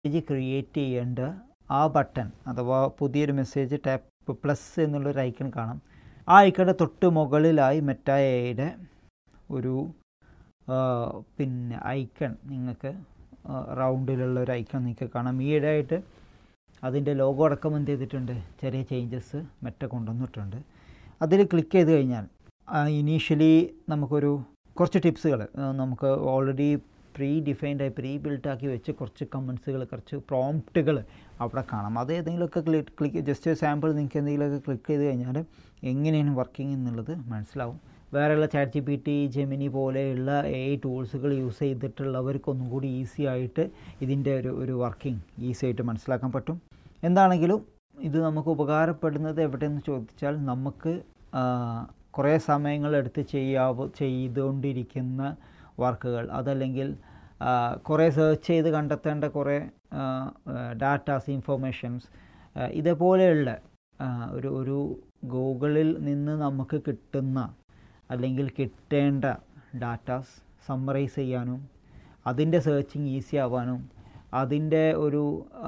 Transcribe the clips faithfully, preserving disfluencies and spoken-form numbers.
Message create ചെയ്യേണ്ട ആ button അഥവാ പുതിയൊരു മെസ്സേജ് ടാപ്പ് പ്ലസ് എന്നുള്ളൊരു ഐക്കൺ കാണാം. ആ ഐക്കണിൻ്റെ തൊട്ട് മുകളിലായി മെറ്റാ എയുടെ ഒരു പിന്നെ ഐക്കൺ നിങ്ങൾക്ക് റൗണ്ടിലുള്ള ഒരു ഐക്കൺ നിങ്ങൾക്ക് കാണാം. ഈയിടെയായിട്ട് അതിൻ്റെ ലോഗോ അടക്കം എന്ത് ചെയ്തിട്ടുണ്ട്, ചെറിയ ചേഞ്ചസ് മെറ്റ കൊണ്ടുവന്നിട്ടുണ്ട്. അതിൽ ക്ലിക്ക് ചെയ്ത് കഴിഞ്ഞാൽ ഇനീഷ്യലി നമുക്കൊരു കുറച്ച് ടിപ്സുകൾ നമുക്ക് ഓൾറെഡി പ്രീ ഡിഫൈൻഡായി പ്രീ ബിൽട്ടാക്കി വെച്ച് കുറച്ച് കമൻസുകൾ കുറച്ച് പ്രോംപ്റ്റുകൾ അവിടെ കാണാം. അത് ഏതെങ്കിലുമൊക്കെ ക്ലിക്ക് ക്ലിക്ക് ജസ്റ്റ് സാമ്പിൾ നിങ്ങൾക്ക് എന്തെങ്കിലുമൊക്കെ ക്ലിക്ക് ചെയ്ത് കഴിഞ്ഞാൽ എങ്ങനെയാണ് വർക്കിംഗ് എന്നുള്ളത് മനസ്സിലാവും. വേറെയുള്ള chat G P T, Gemini പോലെയുള്ള എ ഐ ടൂൾസുകൾ യൂസ് ചെയ്തിട്ടുള്ളവർക്കൊന്നും കൂടി ഈസി ആയിട്ട് ഇതിൻ്റെ ഒരു ഒരു വർക്കിംഗ് ഈസി ആയിട്ട് മനസ്സിലാക്കാൻ പറ്റും. എന്താണെങ്കിലും ഇത് നമുക്ക് ഉപകാരപ്പെടുന്നത് എവിടെയെന്ന് ചോദിച്ചാൽ, നമുക്ക് കുറേ സമയങ്ങളെടുത്ത് ചെയ്യാവ ചെയ്തുകൊണ്ടിരിക്കുന്ന വർക്കുകൾ, അതല്ലെങ്കിൽ കുറേ സെർച്ച് ചെയ്ത് കണ്ടെത്തേണ്ട കുറേ ഡാറ്റാസ്, ഇൻഫർമേഷൻസ്, ഇതേപോലെയുള്ള ഒരു ഒരു ഗൂഗിളിൽ നിന്ന് നമുക്ക് കിട്ടുന്ന അല്ലെങ്കിൽ കിട്ടേണ്ട ഡാറ്റാസ് സമ്മറൈസ് ചെയ്യാനും അതിൻ്റെ സെർച്ചിങ് ഈസി ആവാനും അതിൻ്റെ ഒരു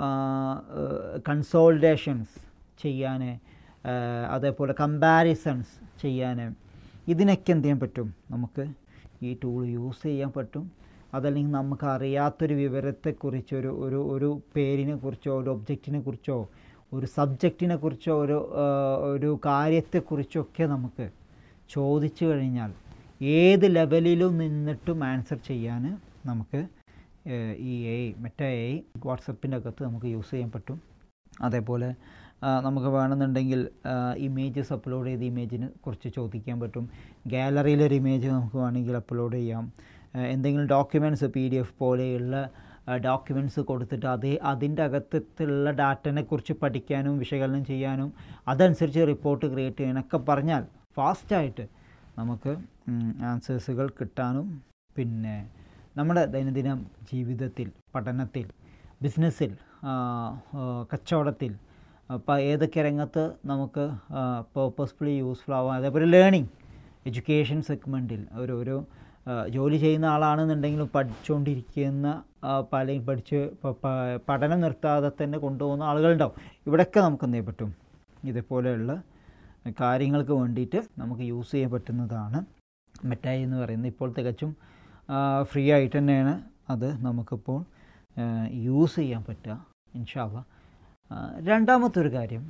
കൺസോൾട്ടേഷൻസ് ചെയ്യാൻ, അതേപോലെ കമ്പാരിസൺസ് ചെയ്യാൻ, ഇതിനൊക്കെ എന്ത് ചെയ്യാൻ പറ്റും, നമുക്ക് ഈ ടൂൾ യൂസ് ചെയ്യാൻ പറ്റും. അതല്ലെങ്കിൽ നമുക്ക് അറിയാത്തൊരു വിവരത്തെക്കുറിച്ചൊരു ഒരു ഒരു പേരിനെ കുറിച്ചോ ഒരു ഒബ്ജക്റ്റിനെ കുറിച്ചോ ഒരു സബ്ജക്റ്റിനെ കുറിച്ചോ ഒരു ഒരു കാര്യത്തെക്കുറിച്ചൊക്കെ നമുക്ക് ചോദിച്ചു കഴിഞ്ഞാൽ ഏത് ലെവലിലും നിന്നിട്ടും ആൻസർ ചെയ്യാൻ നമുക്ക് ഈ A I meta A I വാട്സപ്പിൻ്റെ അകത്ത് നമുക്ക് യൂസ് ചെയ്യാൻ പറ്റും. അതേപോലെ നമുക്ക് വേണമെന്നുണ്ടെങ്കിൽ ഇമേജസ് അപ്ലോഡ് ചെയ്ത് ഇമേജിനെ കുറിച്ച് ചോദിക്കാൻ പറ്റും. ഗാലറിയിലൊരു ഇമേജ് നമുക്ക് വേണമെങ്കിൽ അപ്ലോഡ് ചെയ്യാം. എന്തെങ്കിലും ഡോക്യുമെൻറ്റ്സ് പി ഡി എഫ് പോലെയുള്ള ഡോക്യുമെൻറ്റ്സ് കൊടുത്തിട്ട് അതേ അതിൻ്റെ അകത്തുള്ള ഡാറ്റനെ കുറിച്ച് പഠിക്കാനും വിശകലനം ചെയ്യാനും അതനുസരിച്ച് റിപ്പോർട്ട് ക്രിയേറ്റ് ചെയ്യാനൊക്കെ പറഞ്ഞാൽ ഫാസ്റ്റായിട്ട് നമുക്ക് ആൻസേഴ്സുകൾ കിട്ടാനും, പിന്നെ നമ്മുടെ ദൈനംദിന ജീവിതത്തിൽ, പഠനത്തിൽ, ബിസിനസ്സിൽ, കച്ചവടത്തിൽ, അപ്പോൾ ഏതൊക്കെ രംഗത്ത് നമുക്ക് പേർപ്പസ്ഫുള്ളി യൂസ്ഫുൾ ആവാം. അതേപോലെ ലേണിംഗ്, എഡ്യൂക്കേഷൻ സെഗ്മെൻറ്റിൽ ഒരു ഒരു ജോലി ചെയ്യുന്ന ആളാണെന്നുണ്ടെങ്കിലും പഠിച്ചുകൊണ്ടിരിക്കുന്ന പല പഠിച്ച് പഠനം നിർത്താതെ തന്നെ കൊണ്ടുപോകുന്ന ആളുകളുണ്ടാവും. ഇവിടെയൊക്കെ നമുക്ക് എന്ത് ചെയ്യാൻ പറ്റും, ഇതേപോലെയുള്ള കാര്യങ്ങൾക്ക് വേണ്ടിയിട്ട് നമുക്ക് യൂസ് ചെയ്യാൻ പറ്റുന്നതാണ് മെറ്റാ എ ഐ എന്ന് പറയുന്നത്. ഇപ്പോൾ തികച്ചും ഫ്രീ ആയിട്ട് തന്നെയാണ് അത് നമുക്കിപ്പോൾ യൂസ് ചെയ്യാൻ പറ്റുക, ഇൻഷാ അല്ലാഹ്. രണ്ടാമത്തെ ഒരു കാര്യം,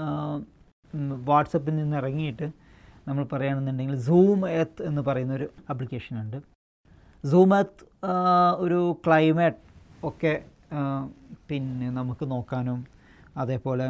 വാട്സപ്പിൽ നിന്ന് ഇറങ്ങിയിട്ട് നമ്മൾ പറയുകയാണെന്നുണ്ടെങ്കിൽ സൂം എർത്ത് എന്ന് പറയുന്നൊരു ആപ്ലിക്കേഷൻ ഉണ്ട്. സൂം എർത്ത് ഒരു ക്ലൈമറ്റ് ഒക്കെ പിന്നെ നമുക്ക് നോക്കാനും, അതേപോലെ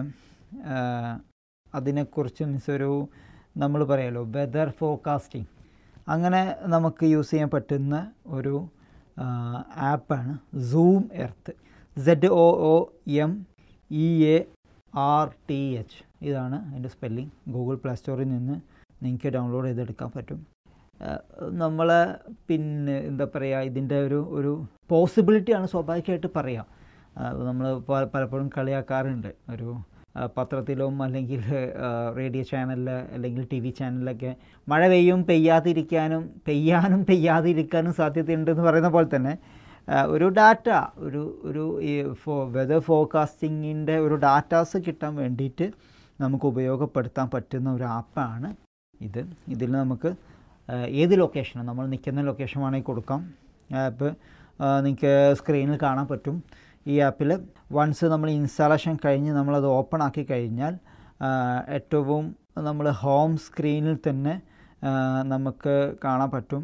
അതിനെക്കുറിച്ച് മീൻസ് ഒരു നമ്മൾ പറയാമല്ലോ വെതർ ഫോർകാസ്റ്റിംഗ്, അങ്ങനെ നമുക്ക് യൂസ് ചെയ്യാൻ പറ്റുന്ന ഒരു ആപ്പാണ് zoom earth. Z O O M E A R T H, ഇതാണ് അതിൻ്റെ സ്പെല്ലിംഗ്. ഗൂഗിൾ പ്ലേ സ്റ്റോറിൽ നിന്ന് നിങ്ങൾക്ക് ഡൗൺലോഡ് ചെയ്തെടുക്കാൻ പറ്റും. നമ്മൾ പിന്നെ എന്താ പറയുക, ഇതിൻ്റെ ഒരു ഒരു പോസിബിലിറ്റിയാണ് സ്വാഭാവികമായിട്ട് പറയാം. നമ്മൾ പലപ്പോഴും കളിയാക്കാറുണ്ട്, ഒരു പത്രത്തിലും അല്ലെങ്കിൽ റേഡിയോ ചാനലിൽ അല്ലെങ്കിൽ ടി വി ചാനലിലൊക്കെ മഴ പെയ്യും പെയ്യാതിരിക്കാനും പെയ്യാനും പെയ്യാതിരിക്കാനും സാധ്യതയുണ്ടെന്ന് പറയുന്ന പോലെ തന്നെ ഒരു ഡാറ്റ ഒരു ഒരു ഈ ഫോ വെതർ ഫോർകാസ്റ്റിങ്ങിൻ്റെ ഒരു ഡാറ്റാസ് കിട്ടാൻ വേണ്ടിയിട്ട് നമുക്ക് ഉപയോഗപ്പെടുത്താൻ പറ്റുന്ന ഒരു ആപ്പാണ് ഇത്. ഇതിൽ നമുക്ക് ഏത് ലൊക്കേഷനും നമ്മൾ നിൽക്കുന്ന ലൊക്കേഷൻ വേണമെങ്കിൽ കൊടുക്കാം. ആപ്പ് നിങ്ങൾക്ക് സ്ക്രീനിൽ കാണാൻ പറ്റും. ഈ ആപ്പിൽ വൺസ് നമ്മൾ ഇൻസ്റ്റാളേഷൻ കഴിഞ്ഞ് നമ്മളത് ഓപ്പൺ ആക്കി കഴിഞ്ഞാൽ ഏറ്റവും നമ്മൾ ഹോം സ്ക്രീനിൽ തന്നെ നമുക്ക് കാണാൻ പറ്റും.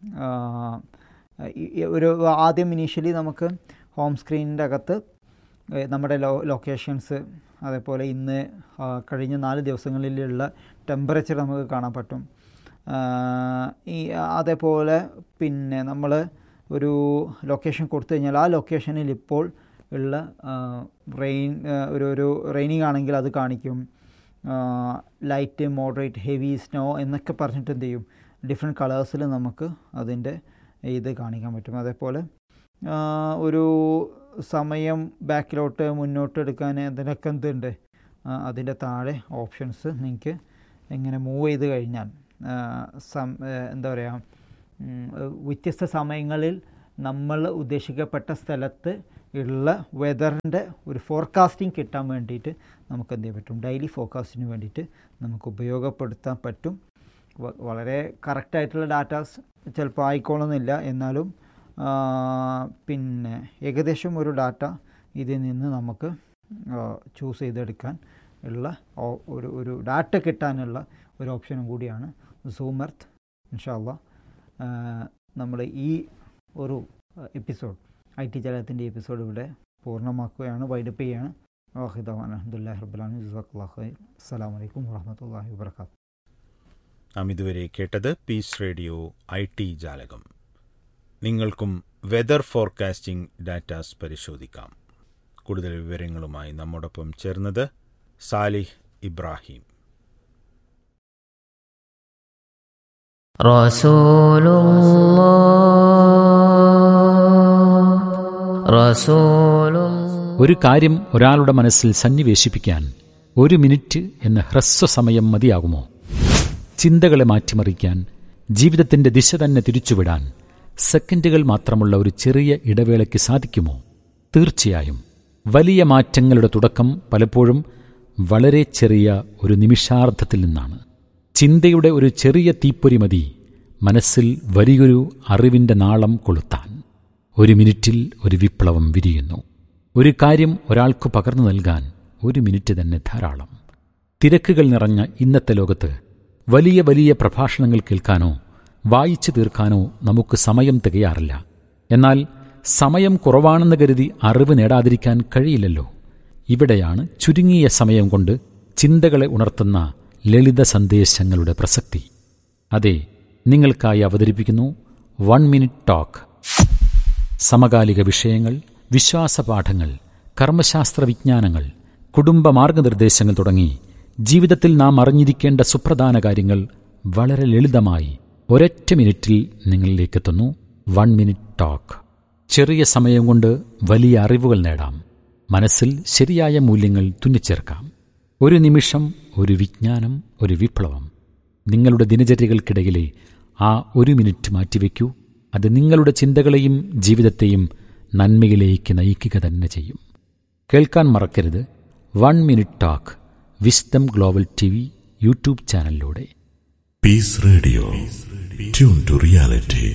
ഒരു ആദ്യം ഇനീഷ്യലി നമുക്ക് ഹോം സ്ക്രീനിൻ്റെ അകത്ത് നമ്മുടെ ലോ ലൊക്കേഷൻസ് അതേപോലെ ഇന്ന് കഴിഞ്ഞ നാല് ദിവസങ്ങളിലുള്ള ടെമ്പറേച്ചർ നമുക്ക് കാണാൻ പറ്റും. ഈ അതേപോലെ പിന്നെ നമ്മൾ ഒരു ലൊക്കേഷൻ കൊടുത്തു കഴിഞ്ഞാൽ ആ ലൊക്കേഷനിൽ ഇപ്പോൾ ഉള്ള റെയിൻ ഒരു ഒരു റെയിനിങ് ആണെങ്കിൽ അത് കാണിക്കും. ലൈറ്റ്, മോഡറേറ്റ്, ഹെവി, സ്നോ എന്നൊക്കെ പറഞ്ഞിട്ട് എന്ത് ചെയ്യും, ഡിഫറെൻറ്റ് കളേഴ്സിൽ നമുക്ക് അതിൻ്റെ ഇത് കാണിക്കാൻ പറ്റും. അതേപോലെ ഒരു സമയം ബാക്കിലോട്ട് മുന്നോട്ട് എടുക്കാൻ അതിനൊക്കെ എന്തുണ്ട്, അതിൻ്റെ താഴെ ഓപ്ഷൻസ് നിങ്ങൾക്ക് ഇങ്ങനെ മൂവ് ചെയ്ത് കഴിഞ്ഞാൽ സം എന്താ പറയുക വ്യത്യസ്ത സമയങ്ങളിൽ നമ്മൾ ഉദ്ദേശിക്കപ്പെട്ട സ്ഥലത്ത് ഉള്ള വെതറിൻ്റെ ഒരു ഫോർകാസ്റ്റിംഗ് കിട്ടാൻ വേണ്ടിയിട്ട് നമുക്ക് എന്ത് ചെയ്യാൻ പറ്റും, ഡെയിലി ഫോർകാസ്റ്റിന് വേണ്ടിയിട്ട് നമുക്ക് ഉപയോഗപ്പെടുത്താൻ പറ്റും. വളരെ കറക്റ്റായിട്ടുള്ള ഡാറ്റാസ് ചിലപ്പോൾ ആയിക്കോളുന്നില്ല, എന്നാലും പിന്നെ ഏകദേശം ഒരു ഡാറ്റ ഇതിൽ നിന്ന് നമുക്ക് ചൂസ് ചെയ്തെടുക്കാൻ ഉള്ള ഒരു ഒരു ഡാറ്റ കിട്ടാനുള്ള ഒരു ഓപ്ഷനും കൂടിയാണ് സൂം എർത്ത്. ഇൻഷാ അല്ലാഹ് നമ്മൾ ഈ ഒരു എപ്പിസോഡ് ഐ ടി ജാലകത്തിൻ്റെ എപ്പിസോഡ് ഇവിടെ പൂർണ്ണമാക്കുകയാണ്, വൈൻഡപ്പ് ചെയ്യുകയാണ്. അൽഹംദുലില്ലാഹി റബ്ബിൽ ആലമീൻ. ജസാക്കല്ലാഹു ഖൈർ. അസ്സലാമു അലൈക്കും വറഹ്മത്തുള്ളാഹി വബറകാതുഹു. നാം ഇതുവരെ കേട്ടത് പീസ് റേഡിയോ ഐ ടി ജാലകം. നിങ്ങൾക്കും വെതർ ഫോർകാസ്റ്റിംഗ് ഡാറ്റാസ് പരിശോധിക്കാം. കൂടുതൽ വിവരങ്ങളുമായി നമ്മോടൊപ്പം ചേർന്നത് സാലിഹ് ഇബ്രാഹിം. ഒരു കാര്യം ഒരാളുടെ മനസ്സിൽ സന്നിവേശിപ്പിക്കാൻ ഒരു മിനിറ്റ് എന്ന ഹ്രസ്വസമയം മതിയാകുമോ? ചിന്തകളെ മാറ്റിമറിക്കാൻ, ജീവിതത്തിന്റെ ദിശ തന്നെ തിരിച്ചുവിടാൻ സെക്കൻഡുകൾ മാത്രമുള്ള ഒരു ചെറിയ ഇടവേളയ്ക്ക് സാധിക്കുമോ? തീർച്ചയായും. വലിയ മാറ്റങ്ങളുടെ തുടക്കം പലപ്പോഴും വളരെ ചെറിയ ഒരു നിമിഷാർദ്ധത്തിൽ നിന്നാണ്. ചിന്തയുടെ ഒരു ചെറിയ തീപ്പൊരി മതി മനസ്സിൽ വലിയൊരു അറിവിന്റെ നാളം കൊളുത്താൻ. ഒരു മിനിറ്റിൽ ഒരു വിപ്ലവം വിരിയുന്നു. ഒരു കാര്യം ഒരാൾക്ക് പകർന്നു നൽകാൻ ഒരു മിനിറ്റ് തന്നെ ധാരാളം. തിരക്കുകൾ നിറഞ്ഞ ഇന്നത്തെ ലോകത്ത് വലിയ വലിയ പ്രഭാഷണങ്ങൾ കേൾക്കാനോ വായിച്ചു തീർക്കാനോ നമുക്ക് സമയം തികയാറില്ല. എന്നാൽ സമയം കുറവാണെന്ന് കരുതി അറിവ് നേടാതിരിക്കാൻ കഴിയില്ലല്ലോ. ഇവിടെയാണ് ചുരുങ്ങിയ സമയം കൊണ്ട് ചിന്തകളെ ഉണർത്തുന്ന ലളിത സന്ദേശങ്ങളുടെ പ്രസക്തി. അതെ, നിങ്ങൾക്കായി അവതരിപ്പിക്കുന്നു വൺ മിനിറ്റ് ടോക്ക്. സമകാലിക വിഷയങ്ങൾ, വിശ്വാസപാഠങ്ങൾ, കർമ്മശാസ്ത്ര വിജ്ഞാനങ്ങൾ, കുടുംബ മാർഗനിർദ്ദേശങ്ങൾ തുടങ്ങി ജീവിതത്തിൽ നാം അറിഞ്ഞിരിക്കേണ്ട സുപ്രധാന കാര്യങ്ങൾ വളരെ ലളിതമായി ഒരൊറ്റ മിനിറ്റിൽ നിങ്ങളിലേക്കെത്തുന്നു വൺ മിനിറ്റ് ടോക്ക്. ചെറിയ സമയം കൊണ്ട് വലിയ അറിവുകൾ നേടാം. മനസ്സിൽ ശരിയായ മൂല്യങ്ങൾ തുന്നിച്ചേർക്കാം. ഒരു നിമിഷം, ഒരു വിജ്ഞാനം, ഒരു വിപ്ലവം. നിങ്ങളുടെ ദിനചര്യകൾക്കിടയിലെ ആ ഒരു മിനിറ്റ് മാറ്റിവെക്കൂ. അത് നിങ്ങളുടെ ചിന്തകളെയും ജീവിതത്തെയും നന്മയിലേക്ക് നയിക്കുക തന്നെ ചെയ്യും. കേൾക്കാൻ മറക്കരുത് one minute talk wisdom global T V YouTube ചാനലിലൂടെ. Piece radio, tune to reality.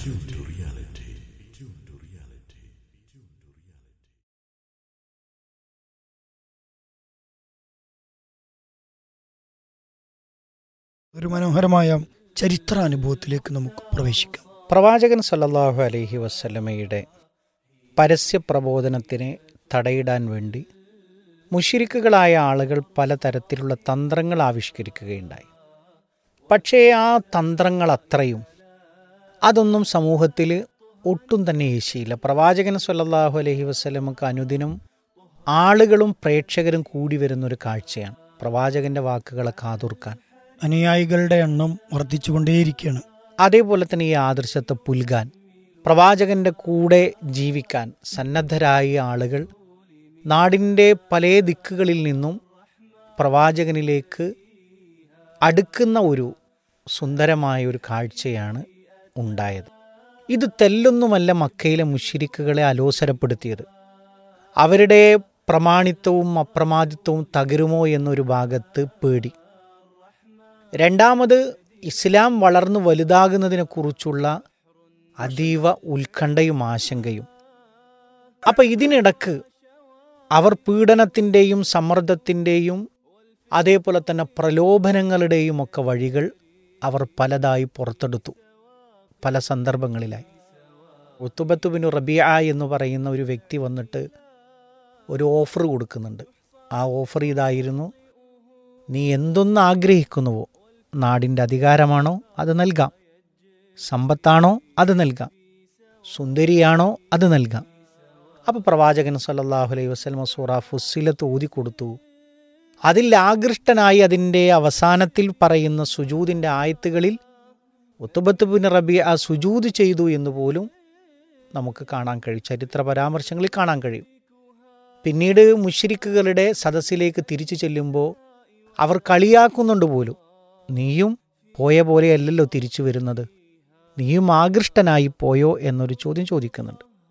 ഒരു മനോഹരമായ ചരിത്രാനുഭവത്തിലേക്ക് നമുക്ക് പ്രവേശിക്കാം. പ്രവാചകൻ സല്ലല്ലാഹു അലൈഹി വസല്ലമയുടെ പരസ്യ പ്രബോധനത്തിന് തടയിടാൻ വേണ്ടി മുശ്രിക്കുകളായ ആളുകൾ പലതരത്തിലുള്ള തന്ത്രങ്ങൾ ആവിഷ്കരിക്കുകയുണ്ടായി. പക്ഷേ ആ തന്ത്രങ്ങൾ അത്രയും അതൊന്നും സമൂഹത്തിൽ ഒട്ടും തന്നെ ഏശിയില്ല. പ്രവാചകൻ സല്ലല്ലാഹു അലൈഹി വസല്ലമക്ക് അനുദിനം ആളുകളും പ്രേക്ഷകരും കൂടി വരുന്നൊരു കാഴ്ചയാണ് പ്രവാചകന്റെ വാക്കുകളെ കാതോർക്കാൻ. അനുയായികളുടെ എണ്ണം വർദ്ധിച്ചുകൊണ്ടേയിരിക്കുകയാണ്. അതേപോലെ തന്നെ ഈ ആദർശത്തെ പുൽകാൻ, പ്രവാചകന്റെ കൂടെ ജീവിക്കാൻ സന്നദ്ധരായ ആളുകൾ നാടിൻ്റെ പല ദിക്കുകളിൽ നിന്നും പ്രവാചകനിലേക്ക് അടുക്കുന്ന ഒരു സുന്ദരമായ ഒരു കാഴ്ചയാണ് ഉണ്ടായത്. ഇത് തെല്ലൊന്നുമല്ല മക്കയിലെ മുശ്രിക്കുകളെ അലോസരപ്പെടുത്തിയത്. അവരുടെ പ്രമാണിത്വവും അപ്രമാദിത്വവും തകരുമോ എന്നൊരു ഭാഗത്ത് പേടി, രണ്ടാമത് ഇസ്ലാം വളർന്നു വലുതാകുന്നതിനെക്കുറിച്ചുള്ള അതീവ ഉത്കണ്ഠയും ആശങ്കയും. അപ്പം ഇതിനിടക്ക് അവർ പീഡനത്തിൻ്റെയും സമ്മർദ്ദത്തിൻ്റെയും അതേപോലെ തന്നെ പ്രലോഭനങ്ങളുടെയും ഒക്കെ വഴികൾ അവർ പലതായി പുറത്തെടുത്തു, പല സന്ദർഭങ്ങളിലായി. ഉത്തുബത്ത് ബിൻ റബീഅ എന്ന് പറയുന്ന ഒരു വ്യക്തി വന്നിട്ട് ഒരു ഓഫർ കൊടുക്കുന്നുണ്ട്. ആ ഓഫർ ഇതായിരുന്നു: നീ എന്തൊന്ന് ആഗ്രഹിക്കുന്നുവോ, നാടിൻ്റെ അധികാരമാണോ അത് നൽകാം, സമ്പത്താണോ അത് നൽകാം, സുന്ദരിയാണോ അത് നൽകാം. അപ്പോൾ പ്രവാചകൻ സല്ലല്ലാഹു അലൈഹി വസല്ലം സൂറ ഫുസ്സിലത്ത് ഓതിക്കൊടുത്തു. അതിൽ ആകൃഷ്ടനായി അതിൻ്റെ അവസാനത്തിൽ പറയുന്ന സുജൂദിൻ്റെ ആയത്തുകളിൽ ഉത്തുബത്ത് ബിൻ റബീഅ സുജൂദ് ചെയ്തു എന്ന് പോലും നമുക്ക് കാണാൻ കഴിയും, ചരിത്ര പരാമർശങ്ങളിൽ കാണാൻ കഴിയും. പിന്നീട് മുശ്രിക്കുകളുടെ സദസ്സിലേക്ക് തിരിച്ചു ചെല്ലുമ്പോൾ അവർ കളിയാക്കുന്നുണ്ട് പോലും. നീയും പോയ പോലെയല്ലല്ലോ തിരിച്ചു വരുന്നത്, നീയും ആകൃഷ്ടനായി പോയോ എന്നൊരു ചോദ്യം ചോദിക്കുന്നുണ്ട്.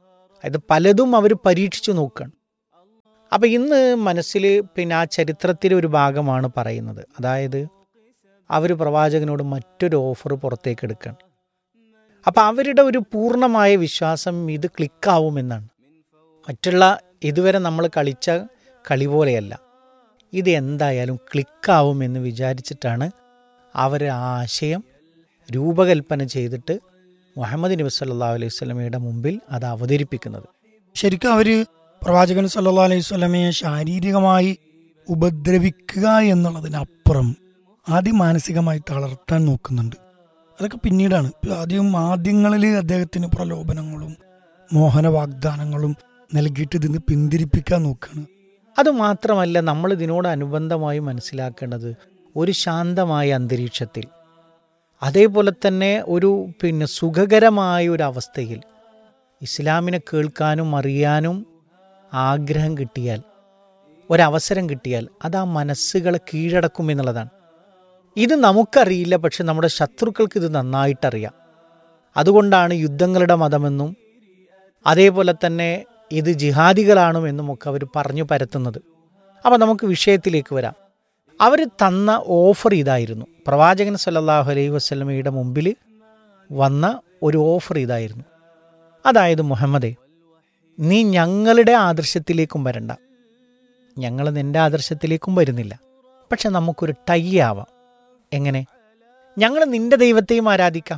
അത് പലതും അവർ പരീക്ഷിച്ചു നോക്കുകയാണ്. അപ്പം ഇന്ന് മനസ്സിൽ പിന്നെ ആ ചരിത്രത്തിലെ ഒരു ഭാഗമാണ് പറയുന്നത്. അതായത് അവർ പ്രവാചകനോട് മറ്റൊരു ഓഫർ പുറത്തേക്ക് എടുക്കുകയാണ്. അപ്പം അവരുടെ ഒരു പൂർണ്ണമായ വിശ്വാസം ഇത് ക്ലിക്കാവുമെന്നാണ്. മറ്റുള്ള ഇതുവരെ നമ്മൾ കളിച്ച കളി പോലെയല്ല, ഇത് എന്തായാലും ക്ലിക്കാവുമെന്ന് വിചാരിച്ചിട്ടാണ് അവർ ആ ആശയം രൂപകൽപ്പന ചെയ്തിട്ട് മുഹമ്മദ് നബി സല്ലല്ലാഹു അലൈഹി വസല്ലമയുടെ മുമ്പിൽ അത് അവതരിപ്പിക്കുന്നത്. ശരിക്കും അവർ പ്രവാചകൻ സല്ലല്ലാഹു അലൈഹി വസല്ലമയെ ശാരീരികമായി ഉപദ്രവിക്കുക എന്നുള്ളതിനപ്പുറം ആദ്യം മാനസികമായി തളർത്താൻ നോക്കുന്നുണ്ട്. അതൊക്കെ പിന്നീടാണ്. ആദ്യം ആദ്യങ്ങളിൽ അദ്ദേഹത്തിന് പ്രലോഭനങ്ങളും മോഹന വാഗ്ദാനങ്ങളും നൽകിയിട്ട് ഇതിന് പിന്തിരിപ്പിക്കാൻ നോക്കുകയാണ്. അതുമാത്രമല്ല, നമ്മൾ ഇതിനോട് അനുബന്ധമായി മനസ്സിലാക്കേണ്ടത് ഒരു ശാന്തമായ അന്തരീക്ഷത്തിൽ, അതേപോലെ തന്നെ ഒരു പിന്നെ സുഖകരമായ ഒരു അവസ്ഥയിൽ ഇസ്ലാമിനെ കേൾക്കാനും അറിയാനും ആഗ്രഹം കിട്ടിയാൽ, ഒരവസരം കിട്ടിയാൽ അത് ആ മനസ്സുകളെ കീഴടക്കും എന്നുള്ളതാണ്. ഇത് നമുക്കറിയില്ല, പക്ഷെ നമ്മുടെ ശത്രുക്കൾക്ക് ഇത് നന്നായിട്ടറിയാം. അതുകൊണ്ടാണ് യുദ്ധങ്ങളുടെ മതമെന്നും അതേപോലെ തന്നെ ഇത് ജിഹാദികളാണെന്നും ഒക്കെ അവർ പറഞ്ഞു പരത്തുന്നത്. അപ്പോൾ നമുക്ക് വിഷയത്തിലേക്ക് വരാം. അവർ തന്ന ഓഫർ ഇതായിരുന്നു. പ്രവാചകൻ സല്ലല്ലാഹു അലൈഹി വസല്ലമയുടെ മുമ്പിൽ വന്ന ഒരു ഓഫർ ഇതായിരുന്നു. അതായത്, മുഹമ്മദേ, നീ ഞങ്ങളുടെ ആദർശത്തിലേക്കും വരണ്ട, ഞങ്ങൾ നിൻ്റെ ആദർശത്തിലേക്കും വരുന്നില്ല. പക്ഷെ നമുക്കൊരു ടൈ ആവാം. എങ്ങനെ? ഞങ്ങൾ നിൻ്റെ ദൈവത്തെയും ആരാധിക്കാം,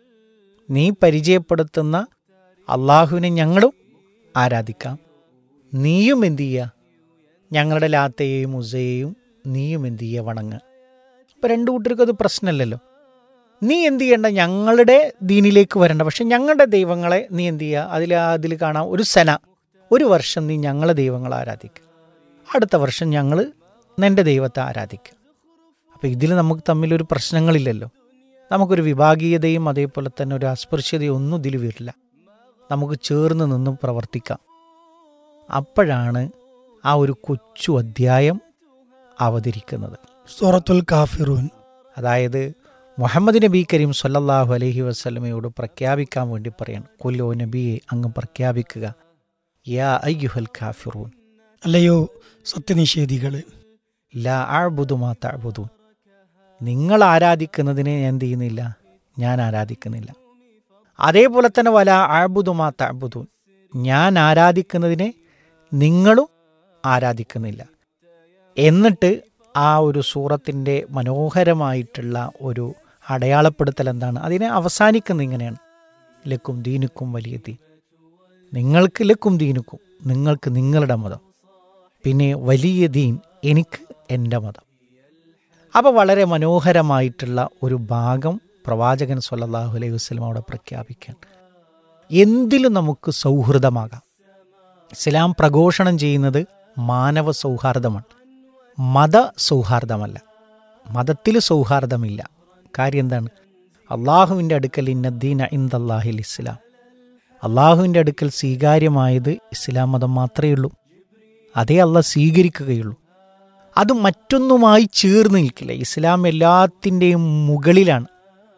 നീ പരിചയപ്പെടുത്തുന്ന അള്ളാഹുവിനെ ഞങ്ങളും ആരാധിക്കാം. നീയും എന്തു ചെയ്യുക? ഞങ്ങളുടെ ലാത്തയെയും ഉസയെയും നീയും എന്തു ചെയ്യുക? വണങ്ങുക. അപ്പം രണ്ടു കൂട്ടർക്കും അത് പ്രശ്നമല്ലല്ലോ. നീ എന്തു ചെയ്യേണ്ട? ഞങ്ങളുടെ ദീനിലേക്ക് വരണ്ട, പക്ഷെ ഞങ്ങളുടെ ദൈവങ്ങളെ നീ എന്തു ചെയ്യുക? അതിൽ അതിൽ കാണാം ഒരു സന, ഒരു വർഷം നീ ഞങ്ങളെ ദൈവങ്ങളെ ആരാധിക്കുക, അടുത്ത വർഷം ഞങ്ങൾ നിൻ്റെ ദൈവത്തെ ആരാധിക്കുക. അപ്പം ഇതിൽ നമുക്ക് തമ്മിലൊരു പ്രശ്നങ്ങളില്ലല്ലോ. നമുക്കൊരു വിഭാഗീയതയും അതേപോലെ തന്നെ ഒരു അസ്പൃശ്യതയും ഒന്നും ഇതിൽ വരില്ല. നമുക്ക് ചേർന്ന് നിന്നും പ്രവർത്തിക്കാം. അപ്പോഴാണ് ആ ഒരു കൊച്ചു അധ്യായം അവതരിക്കുന്നത്. സൂറത്തുൽ കാഫിറൂൻ. അതായത് മുഹമ്മദ് നബി കരീം സല്ലല്ലാഹു അലൈഹി വസല്ലമയോട് പ്രഖ്യാപിക്കാൻ വേണ്ടി പറയാണ്, കൊല്ലോ നബിയെ അങ്ങ് പ്രഖ്യാപിക്കുക, യാ അയ്യുഹൽ കാഫിറൂൻ, അല്ലയോ സത്യനിഷേധികളെ, ലാ അഅ്ബുദു മാ തഅ്ബുദൂൻ, നിങ്ങൾ ആരാധിക്കുന്നതിനെ ഞാൻ എന്ത് ചെയ്യുന്നില്ല, ഞാൻ ആരാധിക്കുന്നില്ല. അതേപോലെ തന്നെ വലാ അഅ്ബുദു മാ തഅ്ബുദൂൻ, ഞാൻ ആരാധിക്കുന്നതിനെ നിങ്ങളും ആരാധിക്കുന്നില്ല. എന്നിട്ട് ആ ഒരു സൂറത്തിൻ്റെ മനോഹരമായിട്ടുള്ള ഒരു അടയാളപ്പെടുത്തൽ എന്താണ്? അതിനെ അവസാനിക്കുന്നത് ഇങ്ങനെയാണ്, ലക്കും ദീനുക്കും വലിയ ദീൻ, നിങ്ങൾക്ക് ലക്കും ദീനുക്കും, നിങ്ങൾക്ക് നിങ്ങളുടെ മതം, പിന്നെ വലിയ ദീൻ എനിക്ക് എൻ്റെ മതം. അപ്പോൾ വളരെ മനോഹരമായിട്ടുള്ള ഒരു ഭാഗം പ്രവാചകൻ സല്ലല്ലാഹു അലൈഹി വസല്ലം അവിടെ പ്രഖ്യാപിക്കാൻ. എന്തിലും നമുക്ക് സൗഹൃദമാകാം. ഇസ്ലാം പ്രഘോഷണം ചെയ്യുന്നത് മാനവ സൗഹാർദ്ദമാണ്, മത സൗഹാർദ്ദമല്ല. മതത്തിൽ സൗഹാർദ്ദമില്ല. കാര്യം എന്താണ്? അള്ളാഹുവിൻ്റെ അടുക്കൽ ഇന്നദ്ദീന ഇൻദല്ലാഹിൽ ഇസ്ലാം, അള്ളാഹുവിൻ്റെ അടുക്കൽ സ്വീകാര്യമായത് ഇസ്ലാം മതം മാത്രമേ ഉള്ളൂ. അതേ അള്ളാഹ് സ്വീകരിക്കുകയുള്ളൂ. അത് മറ്റൊന്നുമായി ചേർന്ന് നിൽക്കില്ല. ഇസ്ലാം എല്ലാത്തിൻ്റെയും മുകളിലാണ്.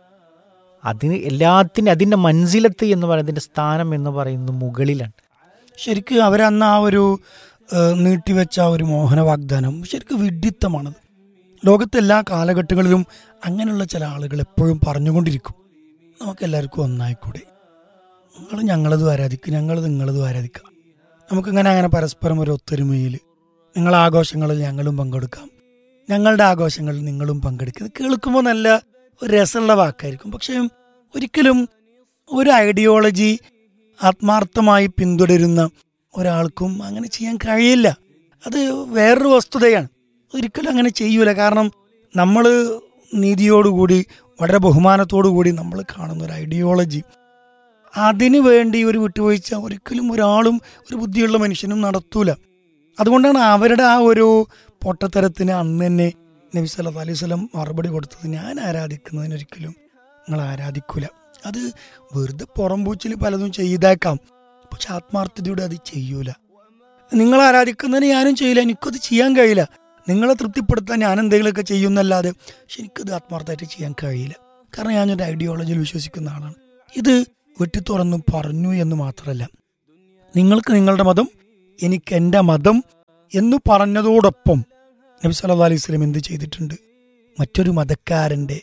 അതിന് എല്ലാത്തിൻ്റെ അതിൻ്റെ മൻസിലത്ത് എന്ന് പറയുന്നതിൻ്റെ സ്ഥാനം എന്ന് പറയുന്നത് മുകളിലാണ്. ശരിക്കും അവരന്ന് ആ ഒരു നീട്ടിവെച്ച ആ ഒരു മോഹന വാഗ്ദാനം ശരിക്കും വിഡ്ഢിത്തമാണത്. ലോകത്തെല്ലാ കാലഘട്ടങ്ങളിലും അങ്ങനെയുള്ള ചില ആളുകൾ എപ്പോഴും പറഞ്ഞുകൊണ്ടിരിക്കും, നമുക്കെല്ലാവർക്കും ഒന്നായിക്കൂടെ, നിങ്ങൾ ഞങ്ങളത് ആരാധിക്കുക, ഞങ്ങൾ നിങ്ങളത് ആരാധിക്കുക, നമുക്കിങ്ങനെ അങ്ങനെ പരസ്പരം ഒരു ഒത്തൊരുമയിൽ നിങ്ങളെ ആഘോഷങ്ങളിൽ ഞങ്ങളും പങ്കെടുക്കാം, ഞങ്ങളുടെ ആഘോഷങ്ങളിൽ നിങ്ങളും പങ്കെടുക്കുക. കേൾക്കുമ്പോൾ നല്ല ഒരു രസമുള്ള വാക്കായിരിക്കും. പക്ഷേ ഒരിക്കലും ഒരു ഐഡിയോളജി ആത്മാർത്ഥമായി പിന്തുടരുന്ന ഒരാൾക്കും അങ്ങനെ ചെയ്യാൻ കഴിയില്ല. അത് വേറൊരു വസ്തുതയാണ്. ഒരിക്കലും അങ്ങനെ ചെയ്യൂല. കാരണം നമ്മൾ നീതിയോടുകൂടി വളരെ ബഹുമാനത്തോടു കൂടി നമ്മൾ കാണുന്ന ഒരു ഐഡിയോളജി, അതിനു വേണ്ടി ഒരു വിട്ടുവീഴ്ച ഒരിക്കലും ഒരാളും ഒരു ബുദ്ധിയുള്ള മനുഷ്യനും നടത്തൂല. അതുകൊണ്ടാണ് അവരുടെ ആ ഒരു പൊട്ടത്തരത്തിന് അന്ന് തന്നെ നബി സല്ലല്ലാഹു അലൈഹി വസല്ലം മറുപടി കൊടുത്തത്, ഞാൻ ആരാധിക്കുന്നതിനൊരിക്കലും നിങ്ങൾ ആരാധിക്കൂല. അത് വെറുതെ പുറംപൂച്ചിൽ പലതും ചെയ്തേക്കാം, പക്ഷെ ആത്മാർത്ഥതയോടെ അത് ചെയ്യൂല. നിങ്ങൾ ആരാധിക്കുന്നതിന് ഞാനും ചെയ്യില്ല, എനിക്കത് ചെയ്യാൻ കഴിയില്ല. നിങ്ങളെ തൃപ്തിപ്പെടുത്താൻ ഞാൻ എന്തെങ്കിലുമൊക്കെ ചെയ്യുന്നല്ലാതെ പക്ഷെ എനിക്കത് ആത്മാർത്ഥമായിട്ട് ചെയ്യാൻ കഴിയില്ല. കാരണം ഞാനൊരു ഐഡിയോളജിയിൽ വിശ്വസിക്കുന്ന ആളാണ്. ഇത് വെട്ടി തുറന്നു പറഞ്ഞു എന്ന് മാത്രമല്ല, നിങ്ങൾക്ക് നിങ്ങളുടെ മതം, എനിക്ക് എൻ്റെ മതം എന്ന് പറഞ്ഞതോടൊപ്പം നബി സല്ലല്ലാഹു അലൈഹി വസല്ലം എന്ത് ചെയ്തിട്ടുണ്ട്? മറ്റൊരു മതക്കാരൻ്റെ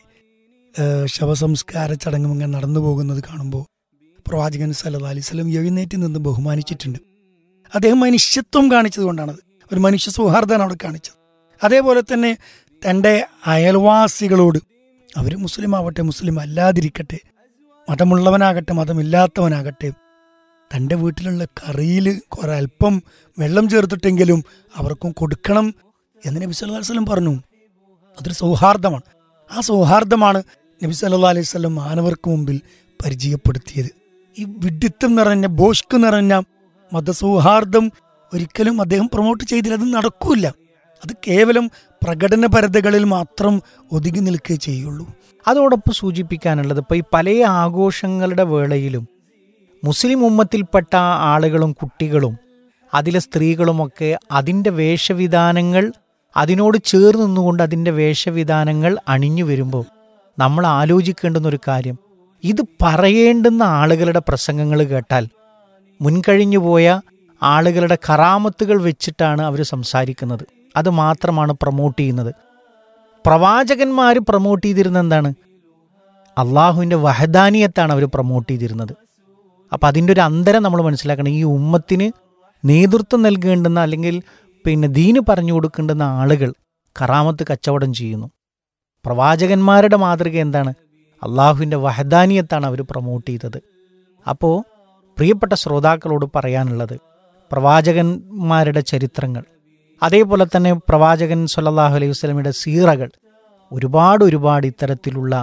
ശവസംസ്കാര ചടങ്ങും ഇങ്ങനെ നടന്നു പോകുന്നത് കാണുമ്പോൾ പ്രവാചകൻ സല്ലല്ലാഹു അലൈഹി വസല്ലം എഴുന്നേറ്റ് നിന്ന് ബഹുമാനിച്ചിട്ടുണ്ട്. അദ്ദേഹം മനുഷ്യത്വം കാണിച്ചത് കൊണ്ടാണത്. ഒരു മനുഷ്യ സൗഹാർദ്ദമാണ് അവിടെ കാണിച്ചത്. അതേപോലെ തന്നെ തൻ്റെ അയൽവാസികളോട്, അവർ മുസ്ലിം ആവട്ടെ മുസ്ലിം അല്ലാതിരിക്കട്ടെ, മതമുള്ളവനാകട്ടെ മതമില്ലാത്തവനാകട്ടെ, തൻ്റെ വീട്ടിലുള്ള കറിയിൽ ഒരൽപ്പം വെള്ളം ചേർത്തിട്ടെങ്കിലും അവർക്കും കൊടുക്കണം എന്ന് നബി സല്ലല്ലാഹു അലൈഹി വസല്ലം പറഞ്ഞു. അതൊരു സൗഹാർദ്ദമാണ്. ആ സൗഹാർദ്ദമാണ് നബി സല്ലല്ലാഹു അലൈഹി വസല്ലം മാനവർക്ക് മുമ്പിൽ പരിചയപ്പെടുത്തിയത്. ഈ വിഡ്ഢിത്തം നിറഞ്ഞ ബോഷ്ക്ക് നിറഞ്ഞ മതസൗഹാർദ്ദം ഒരിക്കലും അദ്ദേഹം പ്രൊമോട്ട് ചെയ്തില്ല. അത് നടക്കൂല. അത് കേവലം പ്രകടനപരതകളിൽ മാത്രം ഒതുങ്ങി നിൽക്കുകയേ ചെയ്യുള്ളൂ. അതോടൊപ്പം സൂചിപ്പിക്കാനുള്ളത്, ഇപ്പോൾ ഈ പല ആഘോഷങ്ങളുടെ വേളയിലും മുസ്ലിം ഉമ്മത്തിൽപ്പെട്ട ആളുകളും കുട്ടികളും അതിലെ സ്ത്രീകളുമൊക്കെ അതിൻ്റെ വേഷവിധാനങ്ങൾ, അതിനോട് ചേർന്ന് നിന്നുകൊണ്ട് അതിൻ്റെ വേഷവിധാനങ്ങൾ അണിഞ്ഞു വരുമ്പോൾ നമ്മൾ ആലോചിക്കേണ്ടുന്നൊരു കാര്യം, ഇത് പറയേണ്ടുന്ന ആളുകളുടെ പ്രസംഗങ്ങൾ കേട്ടാൽ മുൻകഴിഞ്ഞു പോയ ആളുകളുടെ കറാമത്തുകൾ വെച്ചിട്ടാണ് അവർ സംസാരിക്കുന്നത്. അത് മാത്രമാണ് പ്രൊമോട്ട് ചെയ്യുന്നത്. പ്രവാചകന്മാർ പ്രൊമോട്ട് ചെയ്തിരുന്നത് എന്താണ്? അള്ളാഹുവിൻ്റെ വഹദാനിയത്താണ് അവർ പ്രൊമോട്ട് ചെയ്തിരുന്നത്. അപ്പം അതിൻ്റെ ഒരു അന്തരം നമ്മൾ മനസ്സിലാക്കണം. ഈ ഉമ്മത്തിന് നേതൃത്വം നൽകേണ്ടുന്ന അല്ലെങ്കിൽ പിന്നെ ദീന് പറഞ്ഞു കൊടുക്കേണ്ടുന്ന ആളുകൾ കറാമത്ത് കച്ചവടം ചെയ്യുന്നു. പ്രവാചകന്മാരുടെ മാതൃക എന്താണ്? അള്ളാഹുവിൻ്റെ വഹദാനിയത്താണ് അവർ പ്രൊമോട്ട് ചെയ്തത്. അപ്പോൾ പ്രിയപ്പെട്ട ശ്രോതാക്കളോട് പറയാനുള്ളത്, പ്രവാചകന്മാരുടെ ചരിത്രങ്ങൾ, അതേപോലെ തന്നെ പ്രവാചകൻ സല്ലല്ലാഹു അലൈഹി വസല്ലമയുടെ സീറകൾ, ഒരുപാട് ഒരുപാട് ഇത്തരത്തിലുള്ള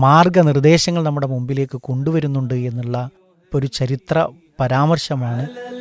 മാർഗനിർദ്ദേശങ്ങൾ നമ്മുടെ മുമ്പിലേക്ക് കൊണ്ടുവരുന്നുണ്ട് എന്നുള്ള ഒരു ചരിത്ര പരാമർശമാണ്